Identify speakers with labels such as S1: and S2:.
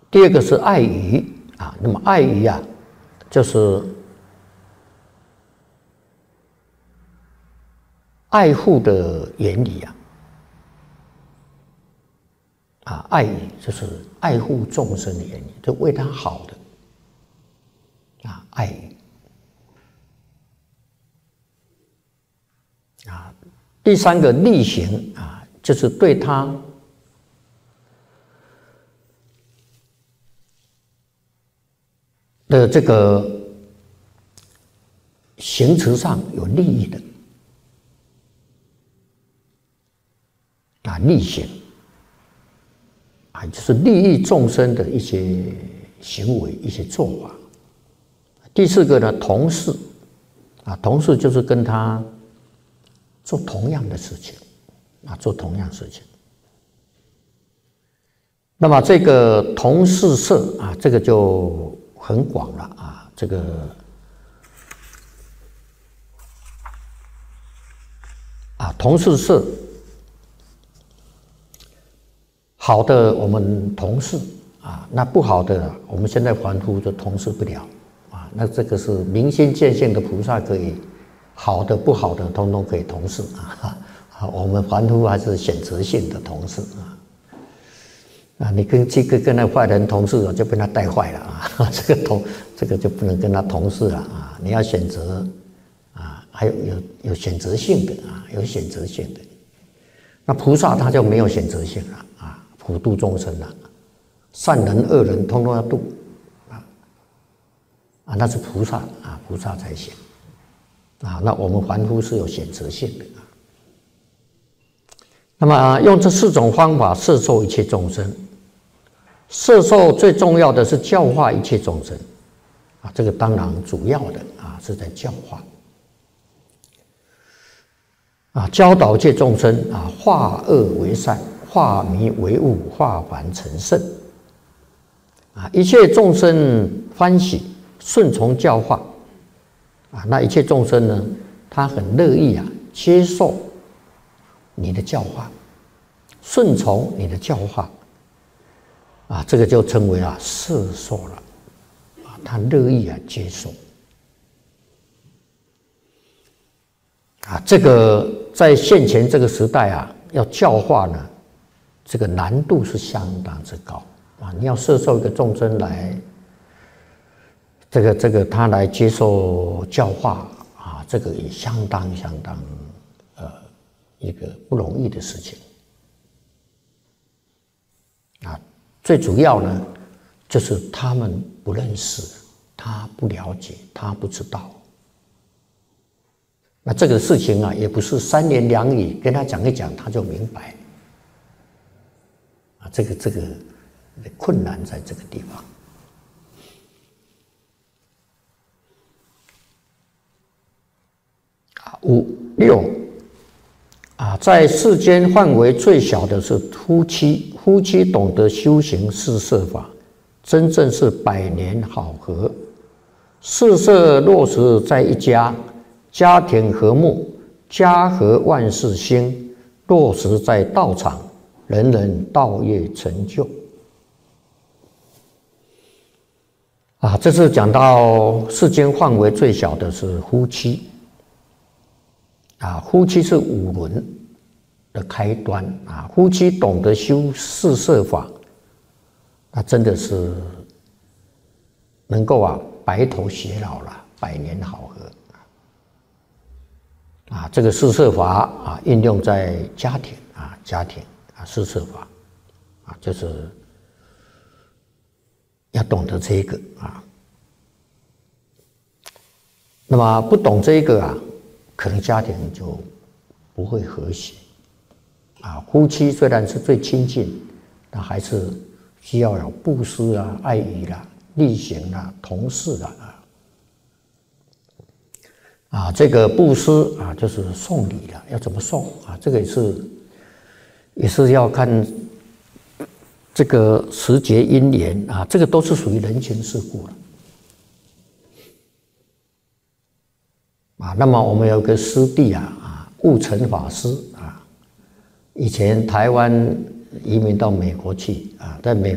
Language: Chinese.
S1: 第二个是爱语啊，那么爱语啊，就是爱护的原理啊，爱语就是爱护众生的原理，就为他好的啊，爱语啊。第三个力行啊，就是对他的这个行持上有利益的啊，力行啊，就是利益众生的一些行为、一些做法。第四个呢，同事啊，同事就是跟他做同样的事情啊，做同样事情。那么这个同事摄啊，这个就很广了啊，这个啊，同事摄好的我们同事啊，那不好的我们现在凡夫就同事不了啊，那这个是明心见性的菩萨可以。好的、不好的，通通可以同事啊！我们凡夫还是选择性的同事啊！你跟那坏人同事，就被他带坏了啊！这个就不能跟他同事了啊！你要选择啊，还有选择性的啊，有选择性的。那菩萨他就没有选择性了啊，普度众生了，善人恶人通通要度啊！那是菩萨啊，菩萨才行。啊，那我们凡夫是有选择性的啊。那么用这4种方法摄受一切众生，摄受最重要的是教化一切众生啊，这个当然主要的啊是在教化啊，教导一切众生啊，化恶为善，化迷为悟，化凡成圣啊，一切众生欢喜顺从教化。啊，那一切众生呢，他很乐意啊，接受你的教化，顺从你的教化，啊，这个就称为摄受了，啊，他乐意接受，啊，这个在现前这个时代要教化呢，这个难度是相当之高啊，你要摄受一个众生来。这个他来接受教化啊，这个也相当一个不容易的事情啊。最主要呢，就是他们不认识，他不了解，他不知道。那这个事情也不是3言2语跟他讲一讲他就明白啊。这个困难在这个地方。5、6啊，在世间范围最小的是夫妻，夫妻懂得修行四摄法，真正是百年好合。四摄落实在一家，家庭和睦，家和万事兴；落实在道场，人人道业成就。啊，这是讲到世间范围最小的是夫妻。啊，夫妻是5轮的开端啊！夫妻懂得修四摄法，那真的是能够白头偕老了，百年好合啊！这个四摄法应用在家庭四摄法就是要懂得这个那么不懂这个可能家庭就不会和谐夫妻虽然是最亲近，但还是需要有布施爱语力行同事这个布施就是送礼了，要怎么送这个也是要看这个时节因缘这个都是属于人情世故了。那么我们有个师弟悟成法师以前台湾移民到美国去在美